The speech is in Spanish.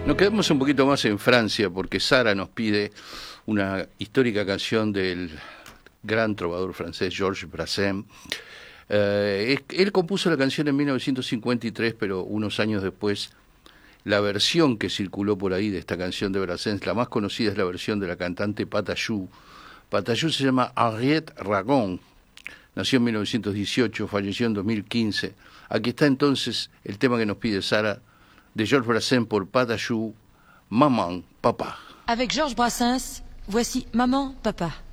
Nos quedamos un poquito más en Francia porque Sara nos pide una histórica canción del gran trovador francés Georges Brassens. Él compuso la canción en 1953, pero unos años después la versión que circuló por ahí de esta canción de Brassens, la más conocida es la versión de la cantante Patachou. Patachou se llama Henriette Ragon, nació en 1918, falleció en 2015. Aquí está entonces el tema que nos pide Sara, de Georges Brassens por Patachou, Maman, Papa. Avec Georges Brassens, voici Maman, Papa.